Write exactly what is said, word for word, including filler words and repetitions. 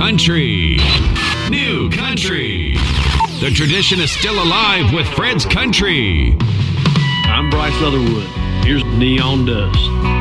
Country. New Country. The tradition is still alive with Fred's Country. I'm Bryce Leatherwood. Here's Neon Dust.